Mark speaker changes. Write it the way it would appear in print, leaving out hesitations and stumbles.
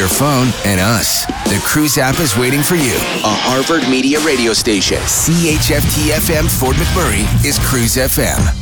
Speaker 1: your phone, and us. The Cruise app is waiting for you. A Harvard Media radio station. CHFT-FM Fort McMurray is Cruise FM.